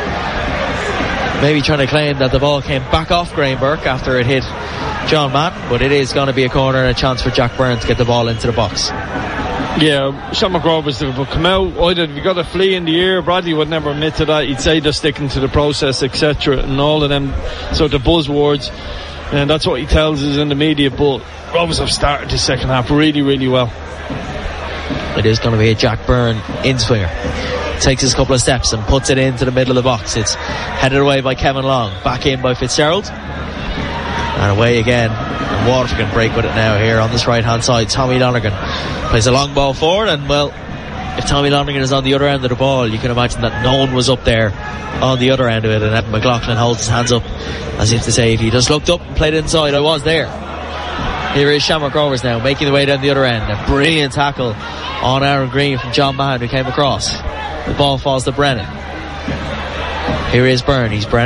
maybe trying to claim that the ball came back off Graham Burke after it hit John Madden, but it is going to be a corner and a chance for Jack Byrne to get the ball into the box. Yeah, Shamrock Rovers would come out. Either if you got a flea in the ear, Bradley would never admit to that. He'd say they're sticking to the process, etc., and all of them sort of buzzwords, and that's what he tells us in the media. But Rovers have started the second half really, really well. It is going to be a Jack Byrne in-swinger. Takes his couple of steps and puts it into the middle of the box. It's headed away by Kevin Long, back in by Fitzgerald, and away again. And Waterford can break with it now here on this right hand side. Tommy Lonergan plays a long ball forward, and well, if Tommy Lonergan is on the other end of the ball, you can imagine that no one was up there on the other end of it, and Evan McLaughlin holds his hands up as if to say, if he just looked up and played inside, I was there. Here is Shamrock Rovers now making the way down the other end. A brilliant tackle on Aaron Green from John Mahan, who came across. The ball falls to Brennan. Here is Byrne. He's Brennan